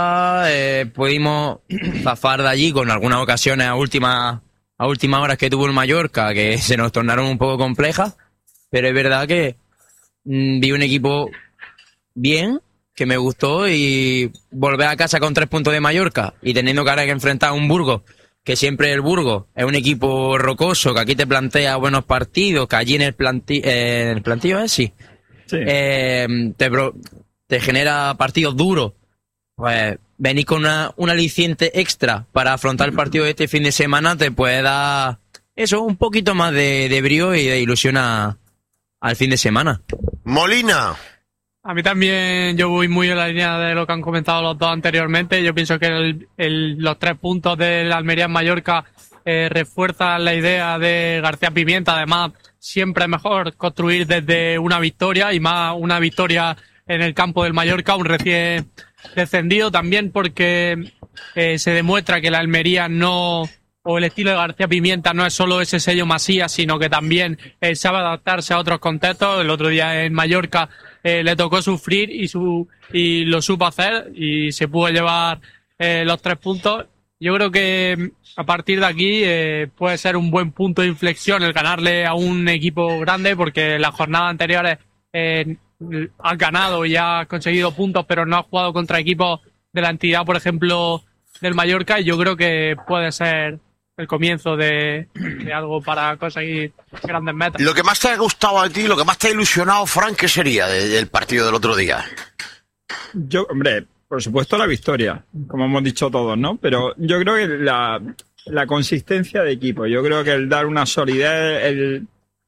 Pudimos zafar de allí con algunas ocasiones a últimas horas que tuvo el Mallorca, que se nos tornaron un poco complejas, pero es verdad que vi un equipo bien, que me gustó, y volver a casa con 3 puntos de Mallorca y teniendo que ahora que enfrentar a un Burgos, que siempre el Burgos es un equipo rocoso, que aquí te plantea buenos partidos, que allí en el plantillo sí. Te genera partidos duros. Pues venir con un aliciente extra para afrontar el partido de este fin de semana te puede dar eso, un poquito más de brío y de ilusión al fin de semana. Molina. A mí también, yo voy muy en la línea de lo que han comentado los dos anteriormente. Yo pienso que los 3 puntos del Almería en Mallorca refuerzan la idea de García Pimienta. Además, siempre es mejor construir desde una victoria, y más una victoria en el campo del Mallorca, un recién descendido, también porque se demuestra que la Almería o el estilo de García Pimienta no es solo ese sello Masías, sino que también sabe adaptarse a otros contextos. El otro día en Mallorca le tocó sufrir y lo supo hacer, y se pudo llevar los 3 puntos. Yo creo que a partir de aquí puede ser un buen punto de inflexión el ganarle a un equipo grande, porque las jornadas anteriores has ganado y has conseguido puntos, pero no has jugado contra equipos de la entidad, por ejemplo, del Mallorca, y yo creo que puede ser el comienzo de algo para conseguir grandes metas. Lo que más te ha gustado a ti, lo que más te ha ilusionado, Frank, ¿qué sería del partido del otro día? Yo, hombre, por supuesto la victoria, como hemos dicho todos, ¿no? Pero yo creo que la consistencia de equipo, yo creo que el dar una solidez,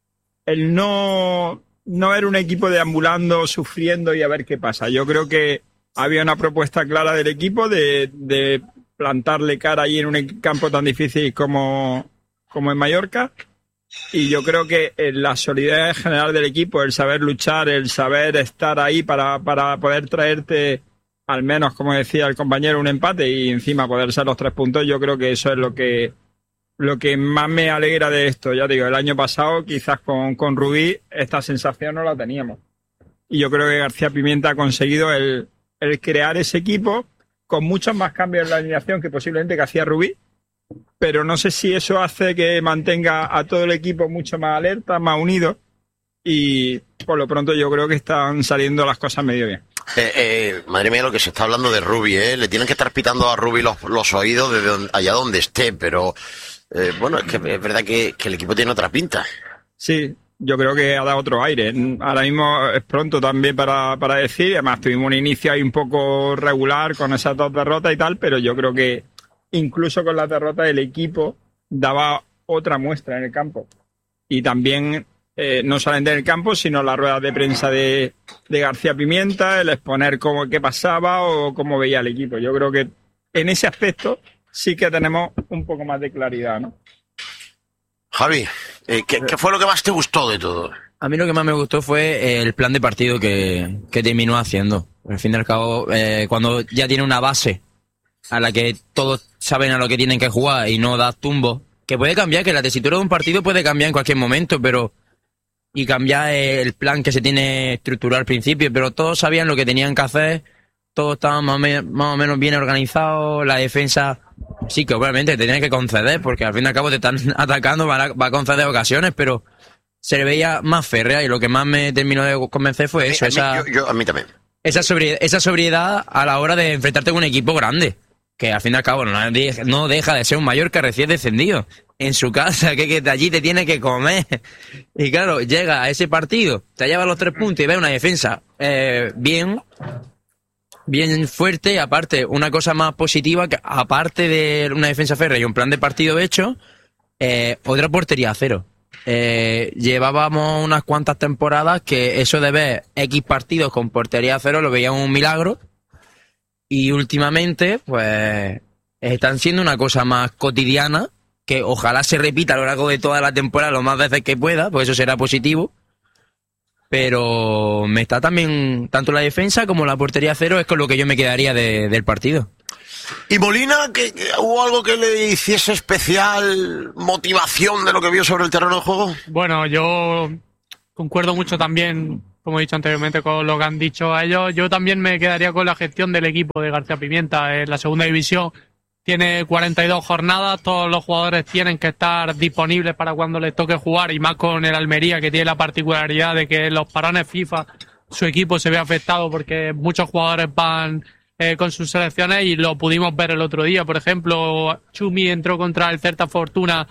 el no era un equipo deambulando, sufriendo y a ver qué pasa. Yo creo que había una propuesta clara del equipo de plantarle cara allí en un campo tan difícil como en Mallorca, y yo creo que la solidez general del equipo, el saber luchar, el saber estar ahí para poder traerte al menos, como decía el compañero, un empate y encima poder ser los 3 puntos, yo creo que eso es lo que más me alegra de esto. Ya digo, el año pasado quizás con Rubí esta sensación no la teníamos, y yo creo que García Pimienta ha conseguido el crear ese equipo con muchos más cambios en la alineación que posiblemente que hacía Rubí, pero no sé si eso hace que mantenga a todo el equipo mucho más alerta, más unido, y por lo pronto yo creo que están saliendo las cosas medio bien. Madre mía, lo que se está hablando de Rubí, le tienen que estar pitando a Rubí los oídos desde allá donde esté, pero bueno, es que es verdad que el equipo tiene otra pinta. Sí, yo creo que ha dado otro aire. Ahora mismo es pronto también para decir, además tuvimos un inicio ahí un poco regular con esas 2 derrotas y tal, pero yo creo que incluso con las derrotas el equipo daba otra muestra en el campo. Y también no solamente en el campo, sino las ruedas de prensa de García Pimienta, el exponer qué pasaba o cómo veía el equipo. Yo creo que en ese aspecto sí que tenemos un poco más de claridad, ¿no? Javi, ¿qué fue lo que más te gustó de todo? A mí lo que más me gustó fue el plan de partido que terminó haciendo. Al fin y al cabo, cuando ya tiene una base a la que todos saben a lo que tienen que jugar y no das tumbo, que puede cambiar, que la tesitura de un partido puede cambiar en cualquier momento, y cambiar el plan que se tiene estructurado al principio, pero todos sabían lo que tenían que hacer, todos estaban más o menos bien organizados, la defensa sí que obviamente te tiene que conceder, porque al fin y al cabo te están atacando, va a conceder ocasiones, pero se le veía más férrea, y lo que más me terminó de convencer fue eso. A mí también. Esa sobriedad a la hora de enfrentarte con un equipo grande, que al fin y al cabo no deja de ser un Mallorca recién descendido en su casa, que de allí te tiene que comer. Y claro, llega a ese partido, te lleva los 3 puntos y ves una defensa bien fuerte, y aparte, una cosa más positiva, que aparte de una defensa férrea y un plan de partido hecho, otra portería a 0. Llevábamos unas cuantas temporadas que eso de ver X partidos con portería a 0 lo veíamos un milagro, y últimamente pues están siendo una cosa más cotidiana, que ojalá se repita a lo largo de toda la temporada lo más veces que pueda, pues eso será positivo. Pero me está también, tanto la defensa como la portería a 0 es con lo que yo me quedaría del partido. ¿Y Molina, que hubo algo que le hiciese especial motivación de lo que vio sobre el terreno de juego? Bueno, yo concuerdo mucho también como he dicho anteriormente con lo que han dicho a ellos, yo también me quedaría con la gestión del equipo de García Pimienta. En la segunda división tiene 42 jornadas, todos los jugadores tienen que estar disponibles para cuando les toque jugar, y más con el Almería, que tiene la particularidad de que en los parones FIFA su equipo se ve afectado porque muchos jugadores van con sus selecciones, y lo pudimos ver el otro día. Por ejemplo, Chumi entró contra el Celta Fortuna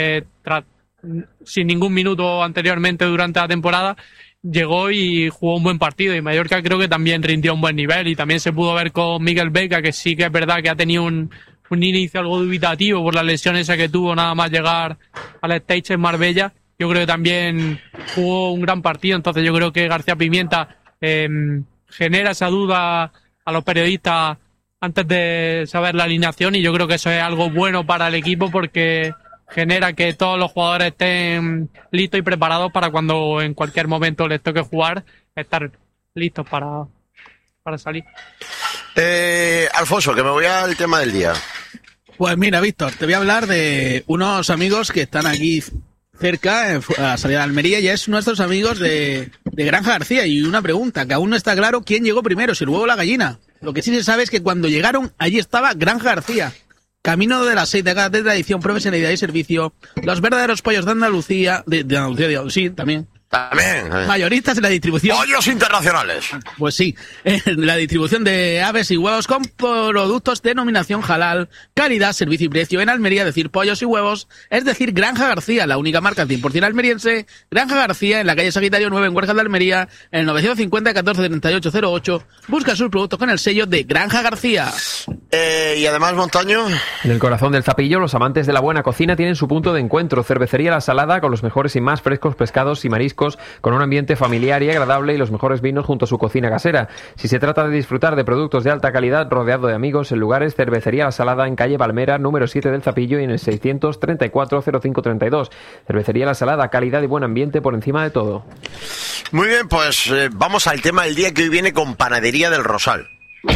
sin ningún minuto anteriormente durante la temporada, llegó y jugó un buen partido, y Mallorca creo que también rindió un buen nivel, y también se pudo ver con Miguel Beca, que sí que es verdad que ha tenido un inicio algo dubitativo por la lesión esa que tuvo nada más llegar al stage en Marbella. Yo creo que también jugó un gran partido, entonces yo creo que García Pimienta genera esa duda a los periodistas antes de saber la alineación, y yo creo que eso es algo bueno para el equipo, porque genera que todos los jugadores estén listos y preparados para cuando en cualquier momento les toque jugar, estar listos para salir. Alfonso, que me voy al tema del día. Pues mira, Víctor, te voy a hablar de unos amigos que están aquí cerca, a la salida de Almería, y es nuestros amigos de Granja García. Y una pregunta, que aún no está claro quién llegó primero, si el huevo o la gallina. Lo que sí se sabe es que cuando llegaron, allí estaba Granja García. Camino de las 6 décadas de tradición, profesionalidad y servicio, los verdaderos pollos de Andalucía, de Andalucía, sí, también. También. Mayoristas en la distribución. Pollos internacionales. Pues sí, en la distribución de aves y huevos con productos denominación halal, calidad, servicio y precio. En Almería, decir pollos y huevos, es decir Granja García, la única marca 100% almeriense. Granja García, en la calle Sagitario 9, en Huerjas de Almería, en el 950 14 38 08. Busca sus productos con el sello de Granja García. Y además, Montaño. En el corazón del Zapillo, los amantes de la buena cocina tienen su punto de encuentro. Cervecería La Salada, con los mejores y más frescos pescados y mariscos, con un ambiente familiar y agradable, y los mejores vinos junto a su cocina casera. Si se trata de disfrutar de productos de alta calidad rodeado de amigos, el lugar es Cervecería La Salada, en calle Palmera, número 7 del Zapillo, y en el 634 0532. Cervecería La Salada, calidad y buen ambiente por encima de todo. Muy bien, pues vamos al tema del día, que hoy viene con Panadería del Rosal.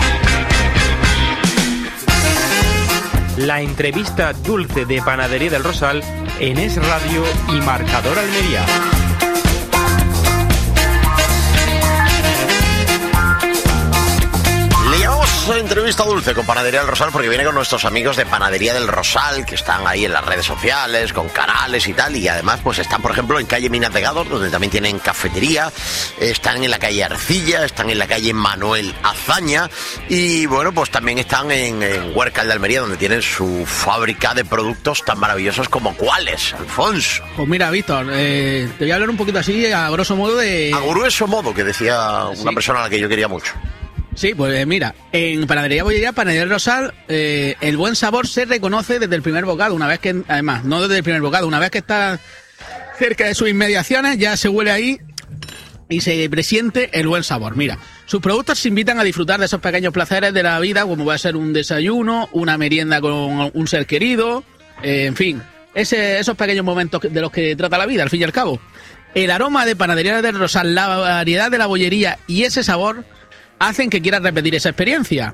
La entrevista dulce de Panadería del Rosal en Es Radio y Marcador Almería. Entrevista dulce con Panadería del Rosal, porque viene con nuestros amigos de Panadería del Rosal, que están ahí en las redes sociales, con canales y tal, y además pues están, por ejemplo, en calle Minas de Gádor, donde también tienen cafetería, están en la calle Arcilla, están en la calle Manuel Azaña, y bueno, pues también están en Huercal de Almería, donde tienen su fábrica de productos tan maravillosos como ¿cuáles, Alfonso? Pues mira, Víctor, te voy a hablar un poquito así, a grosso modo de... A grueso modo, que decía una persona a la que yo quería mucho. Sí, pues mira, en Panadería Bollería, Panadería del Rosal, el buen sabor se reconoce desde el primer bocado, una vez que, además, no desde el primer bocado, una vez que está cerca de sus inmediaciones, ya se huele ahí y se presiente el buen sabor. Mira, sus productos se invitan a disfrutar de esos pequeños placeres de la vida, como va a ser un desayuno, una merienda con un ser querido, en fin, esos pequeños momentos de los que trata la vida, al fin y al cabo. El aroma de Panadería del Rosal, la variedad de la bollería y ese sabor hacen que quieras repetir esa experiencia.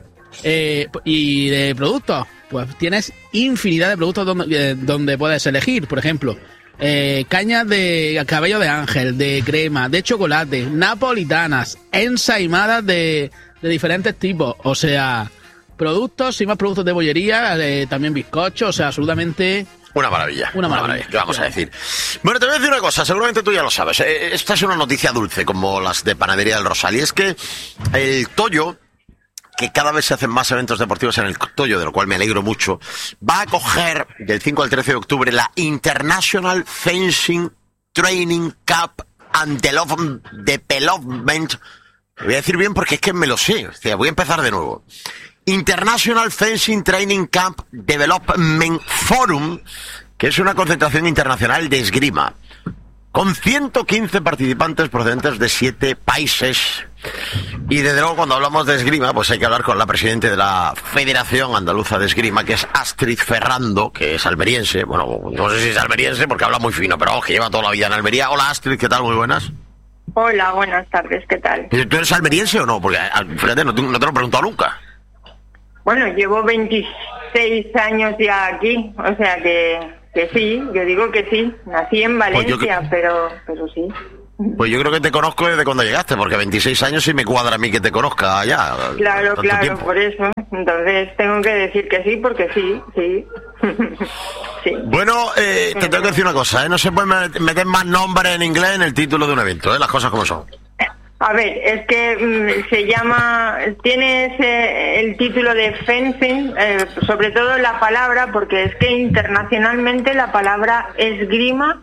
Y de productos, pues tienes infinidad de productos donde puedes elegir. Por ejemplo, cañas de cabello de ángel, de crema, de chocolate, napolitanas, ensaimadas de diferentes tipos. O sea, productos y más productos de bollería, también bizcochos, o sea, absolutamente... Una maravilla. ¿Qué vamos a decir? Bueno, te voy a decir una cosa, seguramente tú ya lo sabes. Esta es una noticia dulce, como las de Panadería del Rosal, y es que el Toyo, que cada vez se hacen más eventos deportivos en el Toyo, de lo cual me alegro mucho, va a acoger del 5 al 13 de octubre la International Fencing Training Cup and Development. Lo voy a decir bien porque es que me lo sé. O sea, voy a empezar de nuevo. International Fencing Training Camp Development Forum, que es una concentración internacional de esgrima, con 115 participantes procedentes de 7 países. Y desde luego, cuando hablamos de esgrima, pues hay que hablar con la presidenta de la Federación Andaluza de Esgrima, que es Astrid Ferrando, que es almeriense. Bueno, no sé si es almeriense porque habla muy fino, pero que lleva toda la vida en Almería. Hola, Astrid, ¿qué tal? Muy buenas. Hola, buenas tardes, ¿qué tal? ¿Tú eres almeriense o no? Porque, fíjate, no te lo he preguntado nunca. Bueno, llevo 26 años ya aquí, o sea que sí, yo digo que sí. Nací en Valencia, pues pero sí. Pues yo creo que te conozco desde cuando llegaste, porque 26 años sí me cuadra a mí que te conozca ya. Claro, tanto tiempo. por eso. Entonces tengo que decir que sí, porque sí. Sí. Bueno, te tengo que decir una cosa, no se puede meter más nombres en inglés en el título de un evento, las cosas como son. A ver, es que se llama, tiene el título de fencing, sobre todo la palabra, porque es que internacionalmente la palabra esgrima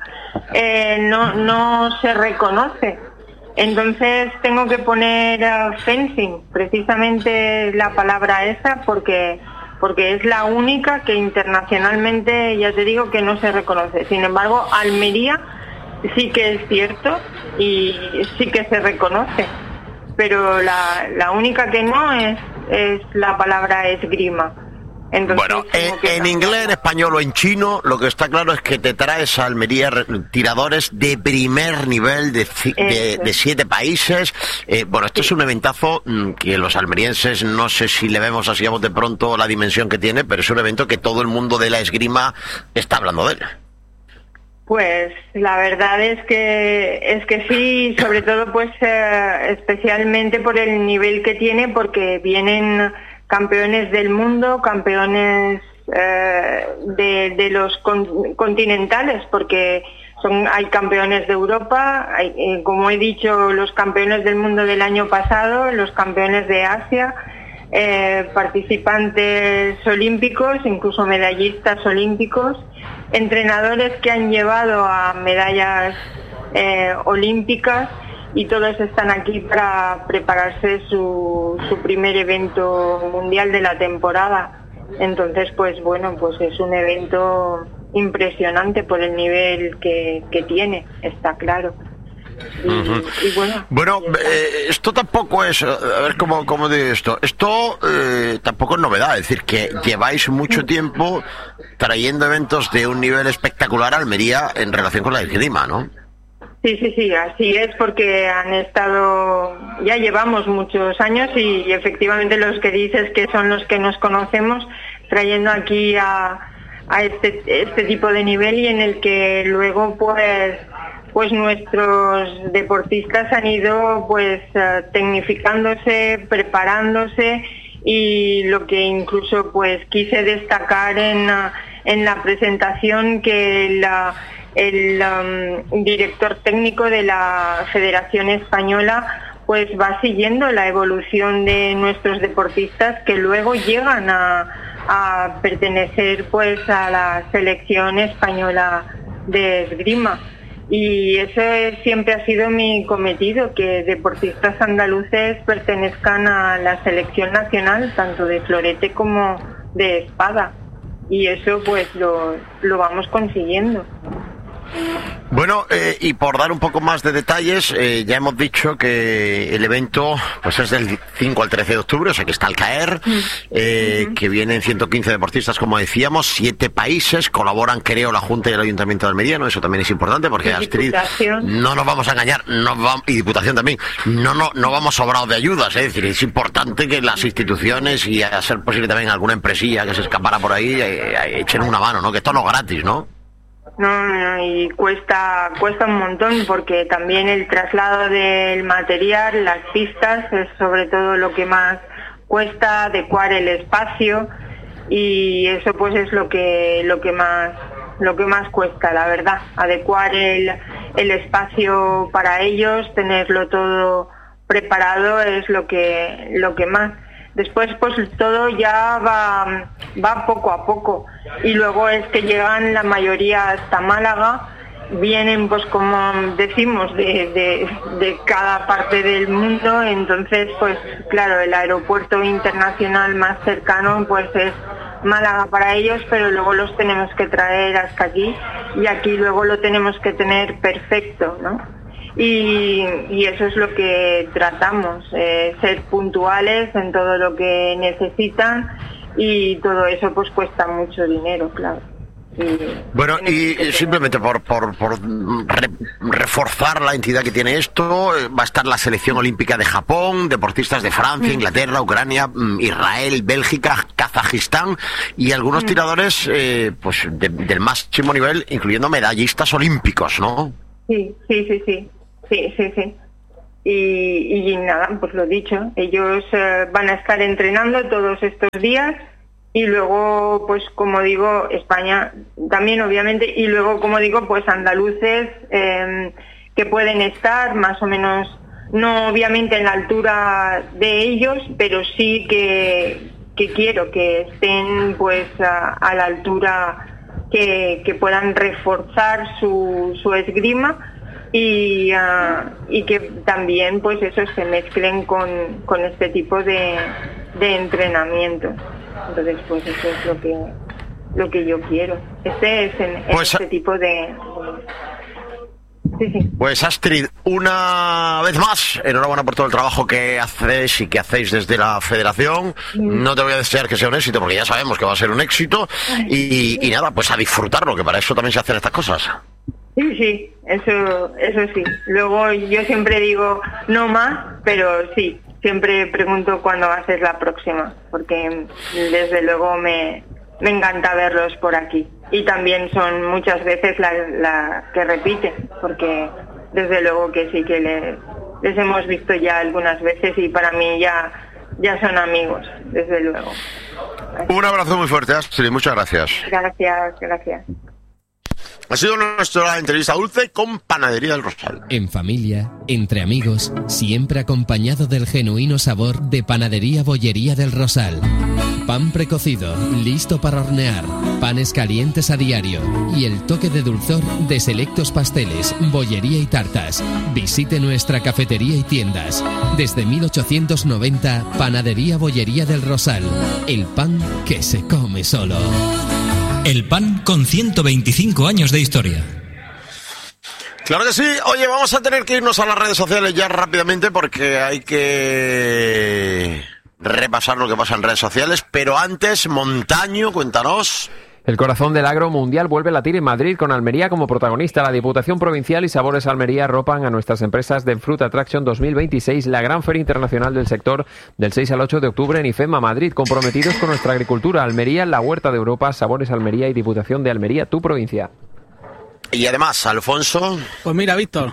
no se reconoce. Entonces tengo que poner fencing, precisamente la palabra esa, porque es la única que internacionalmente, ya te digo, que no se reconoce. Sin embargo, Almería sí que es cierto y sí que se reconoce, pero la única que no es la palabra esgrima. Entonces, bueno, en inglés, en español o en chino, lo que está claro es que te traes a Almería tiradores de primer nivel de 7 países. Bueno, esto es un eventazo que los almerienses, no sé si le vemos así a bote pronto la dimensión que tiene, pero es un evento que todo el mundo de la esgrima está hablando de él. Pues la verdad es que sí, sobre todo pues especialmente por el nivel que tiene, porque vienen campeones del mundo, campeones de los continentales, porque hay campeones de Europa, hay, como he dicho, los campeones del mundo del año pasado, los campeones de Asia, participantes olímpicos, incluso medallistas olímpicos, entrenadores que han llevado a medallas olímpicas, y todos están aquí para prepararse su primer evento mundial de la temporada. Entonces, pues bueno, pues es un evento impresionante por el nivel que tiene, está claro. Y bueno, esto tampoco es, a ver cómo digo esto, tampoco es novedad, es decir, que lleváis mucho tiempo trayendo eventos de un nivel espectacular a Almería en relación con la esgrima, ¿no? Sí, así es, porque ya llevamos muchos años y efectivamente los que dices que son los que nos conocemos, trayendo aquí a este tipo de nivel, y en el que luego pues nuestros deportistas han ido pues tecnificándose, preparándose, y lo que incluso pues quise destacar en la presentación, que el director técnico de la Federación Española pues va siguiendo la evolución de nuestros deportistas, que luego llegan a pertenecer pues a la selección española de esgrima. Y ese siempre ha sido mi cometido, que deportistas andaluces pertenezcan a la selección nacional, tanto de florete como de espada. Y eso pues lo vamos consiguiendo. Bueno, y por dar un poco más de detalles, ya hemos dicho que el evento pues es del 5 al 13 de octubre, o sea que está al caer, que vienen 115 deportistas, como decíamos, 7 países, colaboran, creo, la Junta y el Ayuntamiento de Almería, ¿no? Eso también es importante, porque Astrid, no nos vamos a engañar, y Diputación también, no vamos sobrados de ayudas, es decir, es importante que las instituciones, y a ser posible también alguna empresilla que se escapara por ahí, echen una mano, ¿no? Que esto no es gratis, ¿no? No, y cuesta un montón, porque también el traslado del material, las pistas, es sobre todo lo que más cuesta, adecuar el espacio, y eso pues es lo que más cuesta, la verdad, adecuar el espacio para ellos, tenerlo todo preparado es lo que más. Después pues todo ya va poco a poco, y luego es que llegan la mayoría hasta Málaga, vienen pues como decimos de cada parte del mundo. Entonces pues claro, el aeropuerto internacional más cercano pues es Málaga para ellos, pero luego los tenemos que traer hasta aquí, y aquí luego lo tenemos que tener perfecto, ¿no? Y eso es lo que tratamos, ser puntuales en todo lo que necesitan, y todo eso pues cuesta mucho dinero, claro. Bueno, y simplemente por reforzar la entidad que tiene esto, va a estar la selección olímpica de Japón, deportistas de Francia, Inglaterra, Ucrania, Israel, Bélgica, Kazajistán, y algunos tiradores pues del máximo nivel, incluyendo medallistas olímpicos, ¿no? Sí. Sí. Y nada, pues lo dicho, ellos van a estar entrenando todos estos días y luego, pues como digo, España también obviamente, y luego, como digo, pues andaluces que pueden estar más o menos, no obviamente en la altura de ellos, pero sí que quiero que estén pues a la altura, que puedan reforzar su esgrima y que también pues eso se mezclen con este tipo de entrenamiento. Entonces pues eso es lo que yo quiero. Este es en este tipo de... Sí. Pues Astrid, una vez más, enhorabuena por todo el trabajo que hacéis y que hacéis desde la federación. No te voy a desear que sea un éxito, porque ya sabemos que va a ser un éxito. Y nada, pues a disfrutarlo, que para eso también se hacen estas cosas. Sí, eso sí. Luego yo siempre digo no más, pero sí, siempre pregunto cuándo va a ser la próxima, porque desde luego me encanta verlos por aquí. Y también son muchas veces la que repiten, porque desde luego que sí que les hemos visto ya algunas veces y para mí ya son amigos, desde luego. Un abrazo muy fuerte, Astrid, muchas gracias. Gracias. Ha sido nuestra entrevista dulce con Panadería del Rosal. En familia, entre amigos, siempre acompañado del genuino sabor de Panadería Bollería del Rosal. Pan precocido, listo para hornear, panes calientes a diario y el toque de dulzor de selectos pasteles, bollería y tartas. Visite nuestra cafetería y tiendas. Desde 1890, Panadería Bollería del Rosal. El pan que se come solo. El pan con 125 años de historia. Claro que sí. Oye, vamos a tener que irnos a las redes sociales ya rápidamente porque hay que repasar lo que pasa en redes sociales. Pero antes, Montaño, cuéntanos. El corazón del agro mundial vuelve a latir en Madrid con Almería como protagonista. La Diputación Provincial y Sabores Almería arropan a nuestras empresas de Fruit Attraction 2026, la gran feria internacional del sector del 6 al 8 de octubre en IFEMA, Madrid, comprometidos con nuestra agricultura. Almería, la huerta de Europa, Sabores Almería y Diputación de Almería, tu provincia. Y además, Alfonso. Pues mira, Víctor,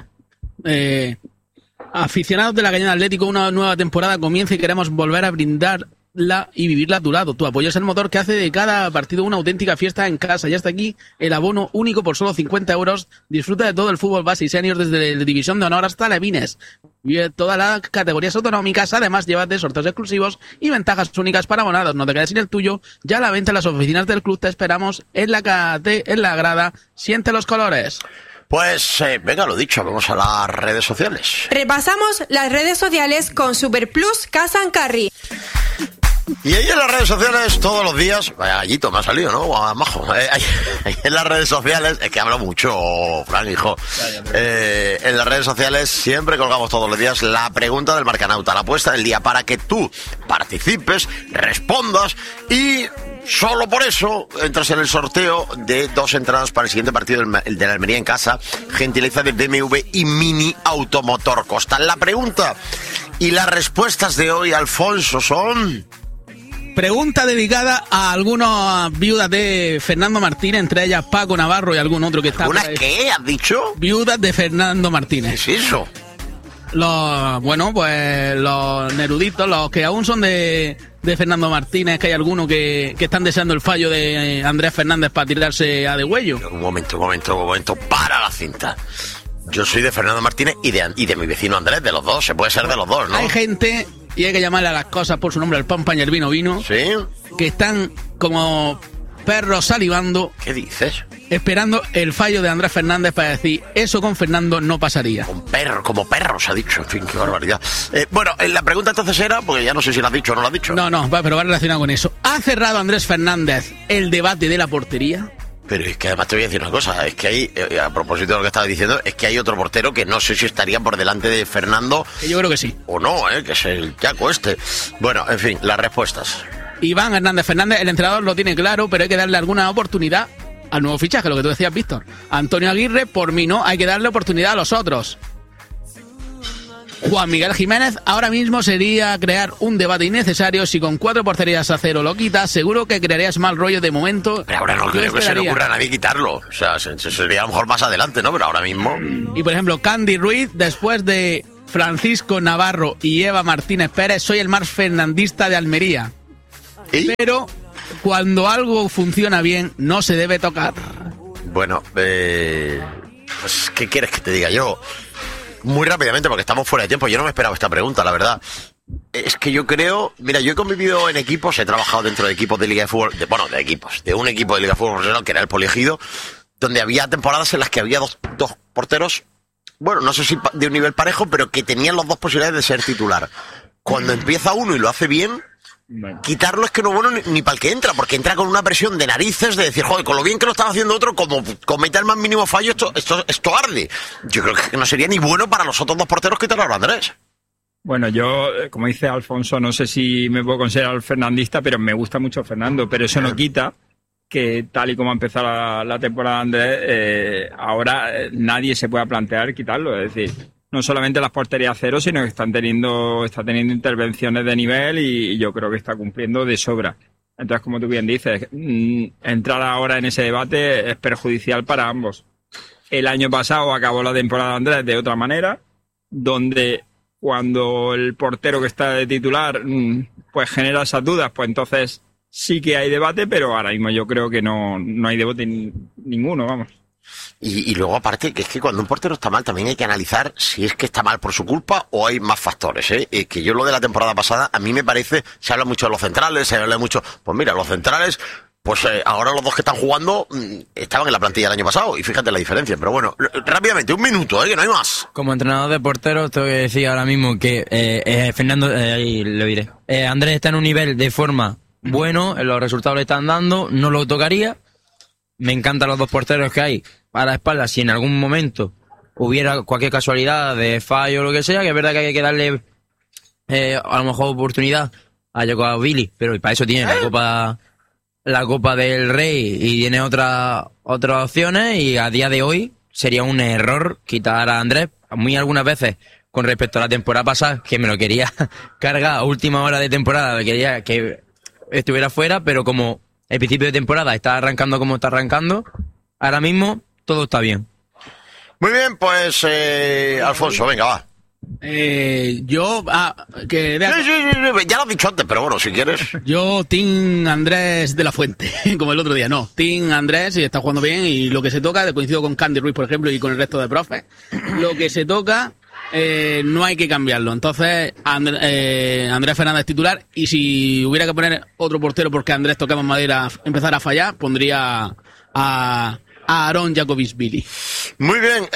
aficionados de la Cañada Atlético, una nueva temporada comienza y queremos volver a brindarla y vivirla a tu lado. Tu apoyo es el motor que hace de cada partido una auténtica fiesta en casa. Ya está aquí el abono único por solo 50 euros. Disfruta de todo el fútbol base y senior desde la División de Honor hasta Levines. Vive todas las categorías autonómicas. Además, llévate sorteos exclusivos y ventajas únicas para abonados. No te quedes sin el tuyo. Ya a la venta en las oficinas del club. Te esperamos en la grada. Siente los colores. Pues venga, lo dicho, vamos a las redes sociales. Repasamos las redes sociales con Super Plus Casa and Carry. Y ahí en las redes sociales todos los días, vaya gallito me ha salido, ¿no? Majo. Ahí en las redes sociales, es que hablo mucho, Fran, hijo. En las redes sociales siempre colgamos todos los días la pregunta del Marcanauta, la apuesta del día, para que tú participes, respondas y solo por eso entras en el sorteo de 2 entradas para el siguiente partido de la Almería en casa, gentileza de BMW y Mini Automotor Costa. La pregunta y las respuestas de hoy, Alfonso, son... Pregunta dedicada a algunas viudas de Fernando Martínez, entre ellas Paco Navarro y algún otro que está... ¿Algunas qué has dicho? Viudas de Fernando Martínez. ¿Qué es eso? Los eruditos, los que aún son de Fernando Martínez, que hay algunos que están deseando el fallo de Andrés Fernández para tirarse a degüello. Un momento, para la cinta. Yo soy de Fernando Martínez y de mi vecino Andrés, de los dos, se puede ser de los dos, ¿no? Hay gente, y hay que llamarle a las cosas por su nombre, el pan y el vino, ¿sí? Que están como perros salivando. ¿Qué dices? Esperando el fallo de Andrés Fernández para decir, eso con Fernando no pasaría. Como perros ha dicho, en fin, qué barbaridad. Bueno, la pregunta entonces era, porque ya no sé si lo has dicho o no lo has dicho. No, pero va relacionado con eso. ¿Ha cerrado Andrés Fernández el debate de la portería? Pero es que además te voy a decir una cosa, es que hay, a propósito de lo que estaba diciendo, es que hay otro portero que no sé si estaría por delante de Fernando. Yo creo que sí. O no, que es el Chaco este. Bueno, en fin, las respuestas. Iván Hernández Fernández, el entrenador lo tiene claro, pero hay que darle alguna oportunidad al nuevo fichaje, lo que tú decías, Víctor. Antonio Aguirre, por mí no, hay que darle oportunidad a los otros. Juan Miguel Jiménez, ahora mismo sería crear un debate innecesario. Si con 4 porterías a 0 lo quitas, seguro que crearías mal rollo de momento. Pero ahora no creo que se le ocurra a nadie quitarlo. O sea, sería a lo mejor más adelante, ¿no? Pero ahora mismo... Y por ejemplo, Candy Ruiz, después de Francisco Navarro y Eva Martínez Pérez, soy el más fernandista de Almería. ¿Y? Pero cuando algo funciona bien, no se debe tocar. Bueno, pues, ¿qué quieres que te diga yo? Muy rápidamente, porque estamos fuera de tiempo. Yo no me esperaba esta pregunta, la verdad. Es que yo creo... Mira, yo he convivido en equipos, he trabajado dentro de equipos de Liga de Fútbol... de un equipo de Liga de Fútbol Profesional, que era el Poliegido, donde había temporadas en las que había dos porteros, bueno, no sé si de un nivel parejo, pero que tenían las dos posibilidades de ser titular. Cuando empieza uno y lo hace bien... Bueno. Quitarlo es que no es bueno ni para el que entra, porque entra con una presión de narices de decir, joder, con lo bien que lo estaba haciendo otro, como cometa el más mínimo fallo, esto arde. Yo creo que no sería ni bueno para los otros dos porteros quitar ahora, Andrés. Bueno, yo, como dice Alfonso, no sé si me puedo considerar fernandista, pero me gusta mucho Fernando, pero eso no quita que tal y como ha empezado la temporada de Andrés, ahora nadie se pueda plantear quitarlo, es decir... No solamente las porterías cero, sino que está teniendo intervenciones de nivel y yo creo que está cumpliendo de sobra. Entonces, como tú bien dices, entrar ahora en ese debate es perjudicial para ambos. El año pasado acabó la temporada de Andrés de otra manera, donde cuando el portero que está de titular pues genera esas dudas, pues entonces sí que hay debate, pero ahora mismo yo creo que no hay debate ninguno, vamos. Y luego, aparte, que es que cuando un portero está mal, también hay que analizar si es que está mal por su culpa o hay más factores, ¿eh? Que yo lo de la temporada pasada, a mí me parece, se habla mucho de los centrales, se habla mucho... Pues mira, los centrales, pues ahora los dos que están jugando estaban en la plantilla el año pasado, y fíjate la diferencia. Pero bueno, rápidamente, un minuto, que no hay más. Como entrenador de porteros, tengo que decir ahora mismo que Fernando, ahí lo diré, Andrés está en un nivel de forma bueno, los resultados le están dando, no lo tocaría. Me encantan los dos porteros que hay para la espalda. Si en algún momento hubiera cualquier casualidad de fallo o lo que sea, que es verdad que hay que darle a lo mejor oportunidad a Jacob Billy, pero para eso tiene la Copa del Rey y tiene otras opciones, y a día de hoy sería un error quitar a Andrés. Muy algunas veces, con respecto a la temporada pasada, que me lo quería cargar a última hora de temporada, quería que estuviera fuera, pero como el principio de temporada está arrancando como está arrancando, ahora mismo todo está bien. Muy bien, pues Alfonso, venga, va. Sí, ya lo has dicho antes, pero bueno, si quieres. Yo, Team Andrés de la Fuente, como el otro día, no. Team Andrés, y está jugando bien, y lo que se toca, coincido con Candy Ruiz, por ejemplo, y con el resto de profes, lo que se toca... no hay que cambiarlo. Entonces Andrés Fernández titular, y si hubiera que poner otro portero porque Andrés tocaba madera empezar a fallar, pondría a Aaron Jacobisvili. Muy bien,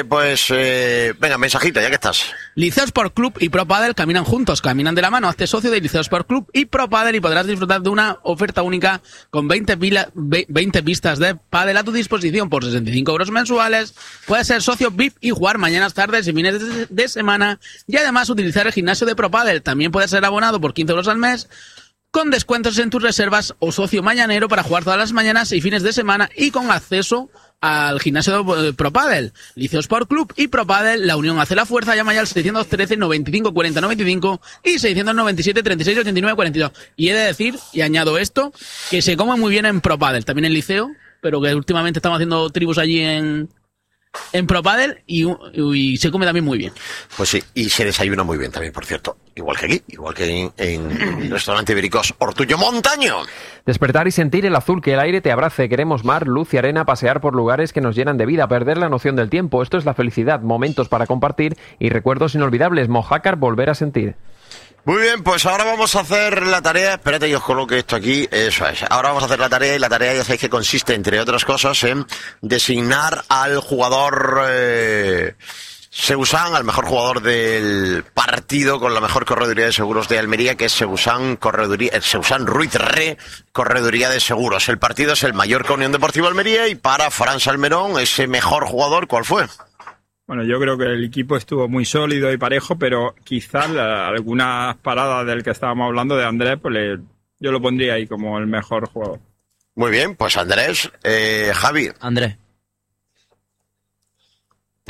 venga, mensajito, ya que estás. Liceo Sport Club y Pro Padel caminan juntos, caminan de la mano. Hazte socio de Liceo Sport Club y Pro Padel y podrás disfrutar de una oferta única con 20 pistas de pádel a tu disposición por 65 euros mensuales. Puedes ser socio VIP y jugar mañanas, tardes y fines de semana, y además utilizar el gimnasio de Pro Padel. También puedes ser abonado por 15 euros al mes, con descuentos en tus reservas, o socio mañanero para jugar todas las mañanas y fines de semana, y con acceso al gimnasio de Pro Padel. Liceo Sport Club y Pro Padel, la unión hace la fuerza. Llama ya al 613 95 40 95 y 697 36 89 42. Y he de decir, y añado esto, que se come muy bien en Pro Padel, también en Liceo, pero que últimamente estamos haciendo tribus allí en Pro Padel y se come también muy bien. Pues sí, y se desayuna muy bien también, por cierto. Igual que aquí, igual que en el restaurante Ibéricos Ortuño Montaño. Despertar y sentir el azul, que el aire te abrace. Queremos mar, luz y arena, pasear por lugares que nos llenan de vida, perder la noción del tiempo. Esto es la felicidad, momentos para compartir y recuerdos inolvidables. Mojácar, volver a sentir. Muy bien, pues ahora vamos a hacer la tarea. Espérate que os coloque esto aquí. Eso es. Ahora vamos a hacer la tarea, y la tarea ya sabéis que consiste, entre otras cosas, en designar al jugador Seusán, al mejor jugador del partido con la mejor correduría de seguros de Almería, que es Seusán Ruiz Re, correduría de seguros. El partido es el Mallorca Unión Deportiva Almería, y para Fran Salmerón, ese mejor jugador, ¿cuál fue? Bueno, yo creo que el equipo estuvo muy sólido y parejo, pero quizás algunas paradas del que estábamos hablando de Andrés, pues yo lo pondría ahí como el mejor jugador. Muy bien, pues Andrés, Javi. Andrés.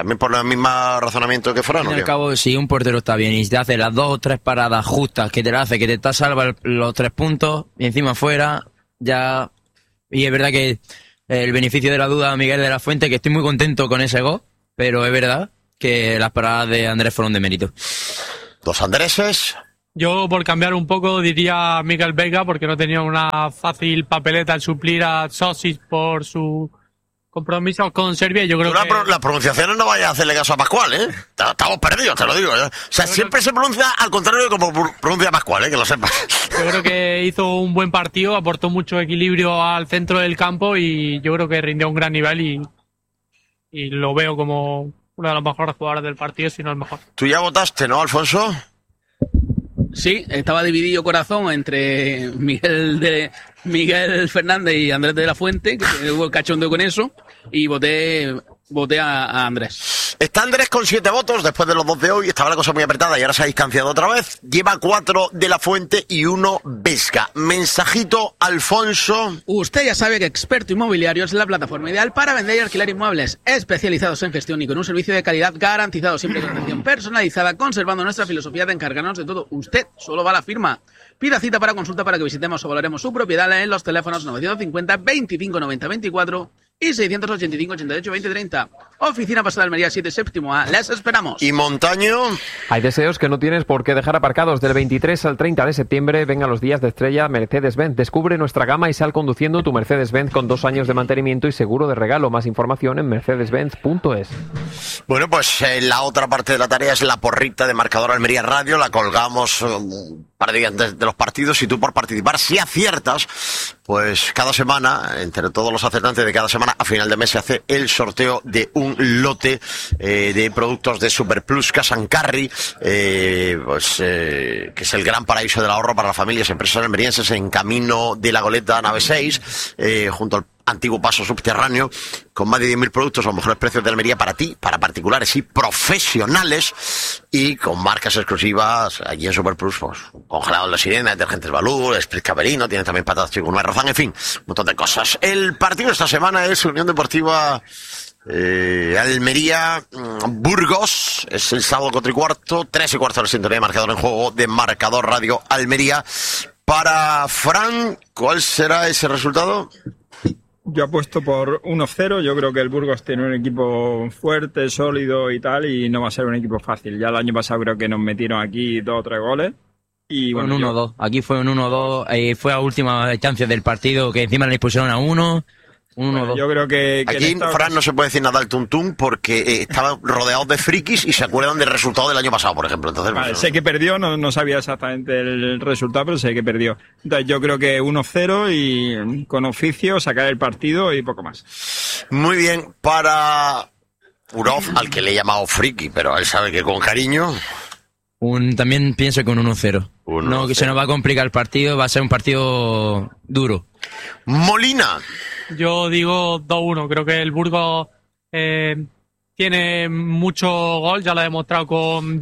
¿También por el mismo razonamiento que Fran? Al fin y al cabo, si un portero está bien y te hace las 2 o 3 paradas justas que te la hace, que te está salva los 3 puntos y encima fuera, ya... Y es verdad que el beneficio de la duda a Miguel de la Fuente, que estoy muy contento con ese gol, pero es verdad que las paradas de Andrés fueron de mérito. 2 Andreses. Yo, por cambiar un poco, diría Miguel Vega, porque no tenía una fácil papeleta al suplir a Sosic por su compromiso con Serbia. Yo creo que Las pronunciaciones no vaya a hacerle caso a Pascual, ¿eh? Estamos perdidos, te lo digo. O sea, siempre se pronuncia al contrario de como pronuncia Pascual, que lo sepas. yo creo que hizo un buen partido, aportó mucho equilibrio al centro del campo y yo creo que rindió a un gran nivel y lo veo como uno de los mejores jugadores del partido, si no el mejor. Tú ya votaste, ¿no, Alfonso? Sí, estaba dividido corazón entre Miguel Fernández y Andrés de la Fuente, que hubo el cachondeo con eso, y voté a Andrés. Está Andrés con 7 votos después de los 2 de hoy. Estaba la cosa muy apretada y ahora se ha distanciado otra vez. Lleva 4 de la Fuente y 1 Vesga. Mensajito, Alfonso. Usted ya sabe que Experto Inmobiliario es la plataforma ideal para vender y alquilar inmuebles especializados en gestión y con un servicio de calidad garantizado, siempre con atención personalizada, conservando nuestra filosofía de encargarnos de todo. Usted solo va a la firma. Pida cita para consulta para que visitemos o valoremos su propiedad en los teléfonos 950 25 90 24 y 685 88 20 30. Oficina Paseo de Almería 7 séptimo A. Les esperamos. ¿Y Montaño? Hay deseos que no tienes por qué dejar aparcados. Del 23 al 30 de septiembre vengan los días de estrella Mercedes-Benz. Descubre nuestra gama y sal conduciendo tu Mercedes-Benz con 2 años de mantenimiento y seguro de regalo. Más información en mercedesbenz.es. Bueno, pues la otra parte de la tarea es la porrita de Marcador Almería Radio. La colgamos un par de días antes de los partidos y tú por participar, si aciertas, pues cada semana, entre todos los acertantes de cada semana, a final de mes se hace el sorteo de un lote de productos de Superplus Cash and Carry, que es el gran paraíso del ahorro para las familias y empresas almerienses en Camino de la Goleta, nave 6, junto al antiguo paso subterráneo, con más de 10.000 productos a los mejores precios de Almería para ti, para particulares y profesionales, y con marcas exclusivas allí en Superplus, pues, congelados La Sirena, detergentes Balú, Spritz Camerino, tienen también patatas chico, nuez Rozán, en fin, un montón de cosas. El partido de esta semana es Unión Deportiva Almería Burgos, es el sábado 4:15, 3:15 de la sintonía de Marcador en juego de Marcador Radio Almería. Para Fran, ¿cuál será ese resultado? Yo apuesto por 1-0. Yo creo que el Burgos tiene un equipo fuerte, sólido y tal, y no va a ser un equipo fácil. Ya el año pasado creo que nos metieron aquí 2 o 3 goles. Y bueno, un 1-2. Aquí fue un 1-2. Fue a última chance del partido, que encima le pusieron a 1. Un 1-2. Yo creo que aquí Fran no se puede decir nada al tuntún porque estaban rodeados de frikis y se acuerdan del resultado del año pasado, por ejemplo. Entonces, vale, sé que perdió, no sabía exactamente el resultado, pero sé que perdió. Entonces yo creo que 1-0 y con oficio sacar el partido y poco más. Muy bien, para Uroz, al que le he llamado friki, pero él sabe que con cariño. También pienso que un 1-0. No, que se nos va a complicar el partido, va a ser un partido duro. Molina. Yo digo 2-1. Creo que el Burgos tiene mucho gol, ya lo ha demostrado con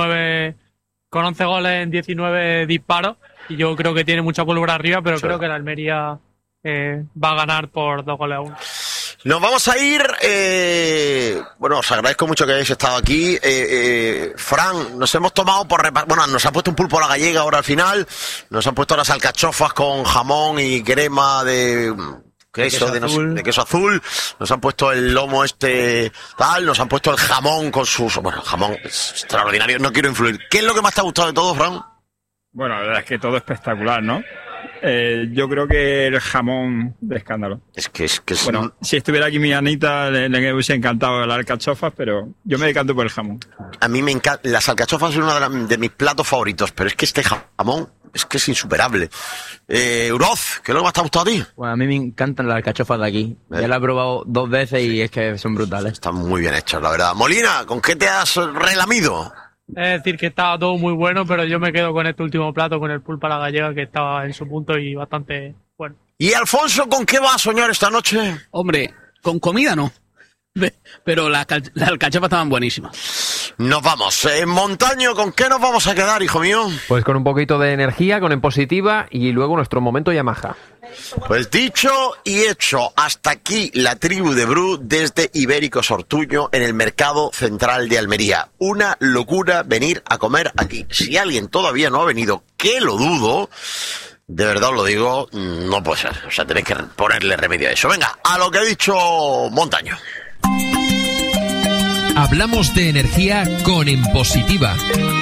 11 goles en 19 disparos. Y yo creo que tiene mucha pólvora arriba, pero sí, creo que la Almería va a ganar por 2-1. Nos vamos a ir. Bueno, os agradezco mucho que hayáis estado aquí. Fran, nos hemos tomado bueno, nos ha puesto un pulpo a la gallega ahora al final. Nos han puesto las alcachofas con jamón y crema de queso azul. Nos han puesto el lomo nos han puesto el jamón con sus... Bueno, jamón es extraordinario, no quiero influir. ¿Qué es lo que más te ha gustado de todo, Fran? Bueno, la verdad es que todo espectacular, ¿no? Yo creo que el jamón de escándalo. Es que bueno, si estuviera aquí mi Anita le hubiese encantado las alcachofas, pero yo me decanto por el jamón. A mí me encanta, las alcachofas son uno de mis platos favoritos, pero es que este jamón es que es insuperable. Uroz, ¿qué es lo que más te ha gustado a ti? Bueno, a mí me encantan las alcachofas de aquí. Ya las he probado 2 veces y es que son brutales. Están muy bien hechas, la verdad. Molina, ¿con qué te has relamido? Es decir, que estaba todo muy bueno, pero yo me quedo con este último plato, con el pulpo a la gallega, que estaba en su punto y bastante bueno. ¿Y Alfonso, con qué va a soñar esta noche? Hombre, con comida no. Pero las alcachofas estaban buenísimas. Nos vamos. Montaño, ¿con qué nos vamos a quedar, hijo mío? Pues con un poquito de energía, con En Positiva y luego nuestro momento Yamaha. Pues dicho y hecho, hasta aquí la tribu de Bru desde Ibéricos Ortuño en el Mercado Central de Almería. Una locura venir a comer aquí. Si alguien todavía no ha venido, que lo dudo, de verdad os lo digo, no puede ser. O sea, tenéis que ponerle remedio a eso. Venga, a lo que ha dicho Montaño. Hablamos de energía con En Positiva.